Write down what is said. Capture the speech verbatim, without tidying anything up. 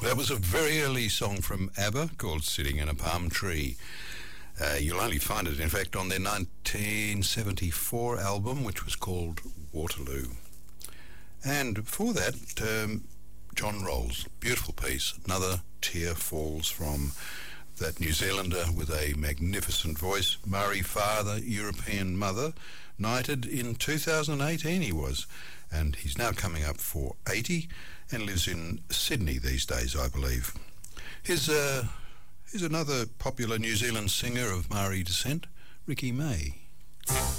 That was a very early song from ABBA called Sitting in a Palm Tree. Uh, you'll only find it, in fact, on their nineteen seventy-four album, which was called Waterloo. And before that, um, John Rolls, beautiful piece, Another Tear Falls, from that New Zealander with a magnificent voice, Maori father, European mother, knighted in two thousand eighteen he was, and he's now coming up for eighty and lives in Sydney these days, I believe. Here's, uh, here's another popular New Zealand singer of Maori descent, Ricky May.